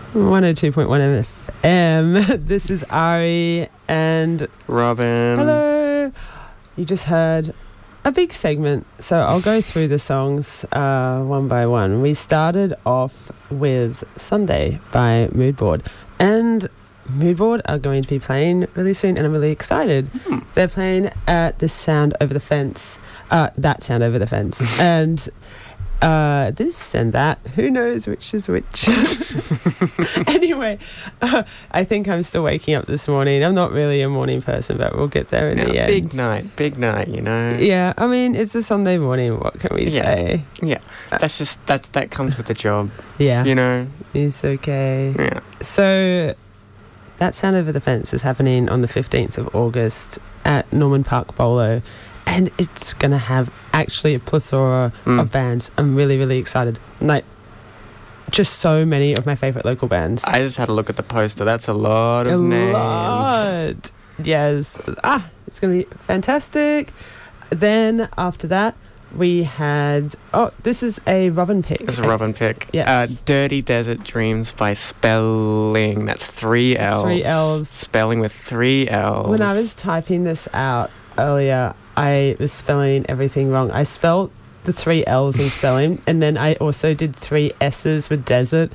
102.1 FM. This is Ari and Robin. Hello. You just heard a big segment, so I'll go through the songs one by one. We started off with Sunday by Moodboard, and Moodboard are going to be playing really soon, and I'm really excited. They're playing at this Sound Over the Fence, that Sound Over the Fence, and this and that. Who knows which is which? Anyway, I think I'm still waking up this morning. I'm not really a morning person, but we'll get there in the end. Big night, you know. Yeah, I mean, it's a Sunday morning. What can we say? Yeah, that comes with the job. Yeah, you know, it's okay. Yeah. So that Sound Over the Fence is happening on the 15th of August at Norman Park Bolo, and it's going to have actually a plethora of bands. I'm really, really excited. Like, just so many of my favourite local bands. I just had a look at the poster. That's a lot of names. A lot. Yes. It's going to be fantastic. Then after that, we had... Oh, this is a Robin pick. It's a Robin pick. Yes. Dirty Desert Dreams by Spelling. That's 3 L's. 3 L's. Spelling with 3 L's. When I was typing this out earlier, I was spelling everything wrong. I spelled the 3 L's in spelling, and then I also did 3 S's with desert.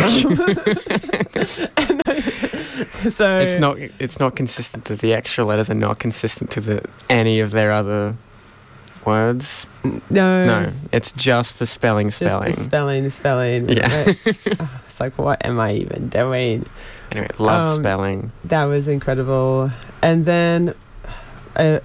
So it's not consistent to the extra letters, and not consistent to any of their other words. No, it's just for spelling. Just for spelling. Yeah. It's like, what am I even doing? Anyway, love spelling. That was incredible. And then I'm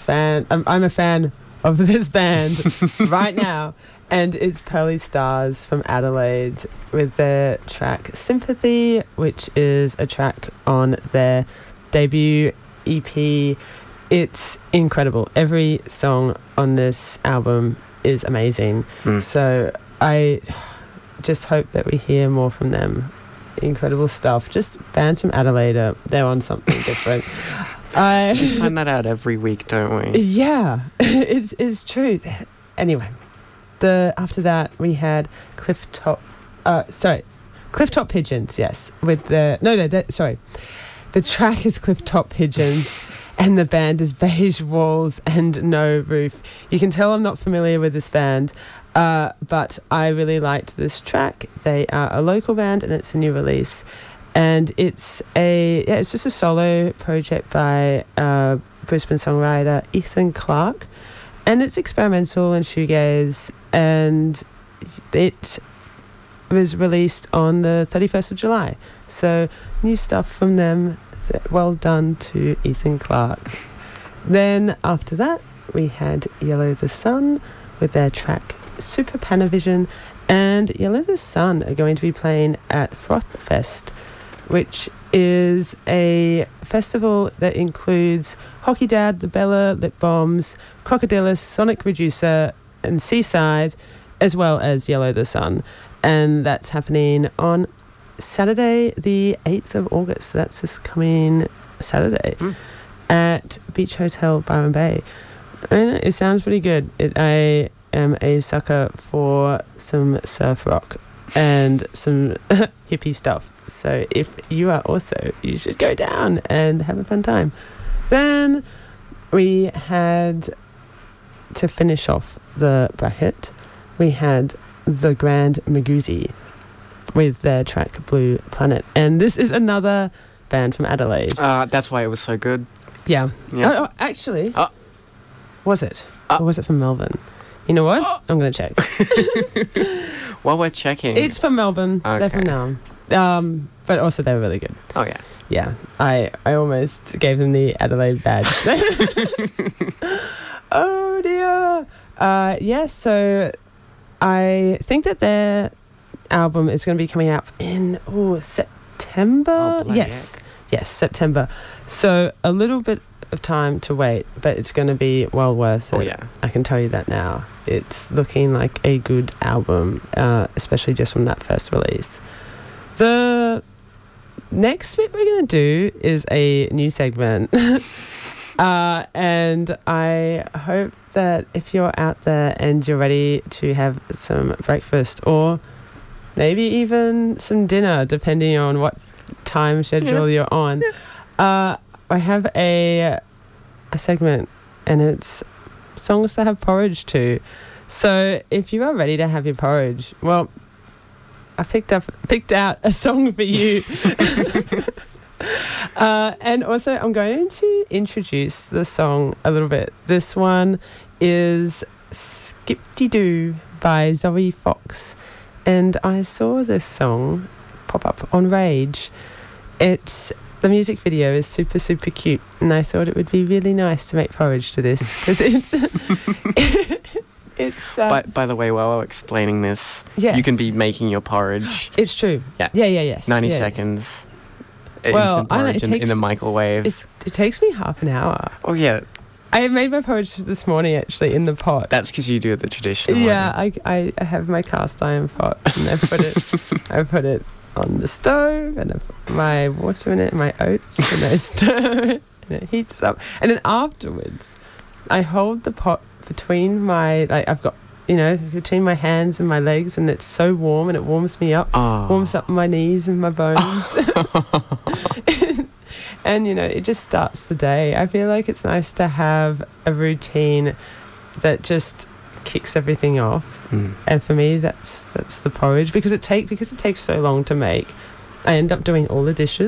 a fan of this band right now, and it's Pearly Stars from Adelaide with their track Sympathy, which is a track on their debut EP. It's incredible. Every song on this album is amazing. So I just hope that we hear more from them. Incredible stuff. Just bands from Adelaide, they're on something different. We find that out every week, don't we? Yeah, it's true. Anyway, after that we had Clifftop Pigeons. Yes, with the the track is Clifftop Pigeons, and the band is Beige Walls and No Roof. You can tell I'm not familiar with this band. But I really liked this track. They are a local band, and it's a new release. And it's just a solo project by Brisbane songwriter Ethan Clark. And it's experimental and shoegaze. And it was released on the 31st of July. So new stuff from them. Well done to Ethan Clark. Then after that, we had Yellow the Sun with their track Super Panavision, and Yellow the Sun are going to be playing at Froth Fest, which is a festival that includes Hockey Dad, The Bella, Lip Bombs, Crocodilus, Sonic Reducer, and Seaside, as well as Yellow the Sun. And that's happening on Saturday, the 8th of August. So that's this coming Saturday at Beach Hotel, Byron Bay. And it sounds pretty good. I am a sucker for some surf rock and some hippie stuff. So if you are also, you should go down and have a fun time. Then we had, to finish off the bracket, we had The Grand Maguzi with their track Blue Planet. And this is another band from Adelaide. That's why it was so good. Yeah. Yeah. Actually... Was it? Or was it from Melbourne? You know what? I'm going to check. While we're checking... It's from Melbourne. Okay. They're from now. But also they were really good. Oh, yeah. Yeah. I almost gave them the Adelaide badge. Oh, dear. So I think that their album is going to be coming out in September? Yes, September. So a little bit of time to wait, but it's going to be well worth it. Oh, yeah. I can tell you that now. It's looking like a good album, especially just from that first release. The next bit we're going to do is a new segment. And I hope that if you're out there and you're ready to have some breakfast or maybe even some dinner, depending on what time schedule you're on. I have a segment, and it's songs to have porridge to. So if you are ready to have your porridge, well, I picked out a song for you. And also I'm going to introduce the song a little bit. This one is Skip-de-Doo by Zoe Fox, and I saw this song pop up on Rage. The music video is super, super cute, and I thought it would be really nice to make porridge to this, because it's by the way, while explaining this, yes. You can be making your porridge. It's true. Yeah. Yes. 90 seconds. Well, instant porridge in the microwave. It takes me half an hour. Oh, yeah. I made my porridge this morning, actually, in the pot. That's because you do it the traditional way. Yeah, I have my cast iron pot, and I put it on the stove, and I put my water in it, and my oats, and I stir it, and it heats up. And then afterwards, I hold the pot between between my hands and my legs, and it's so warm, and it warms me up, warms up my knees and my bones. And, it just starts the day. I feel like it's nice to have a routine that just kicks everything off. And for me, that's the porridge, because it takes so long to make. I end up doing all the dishes.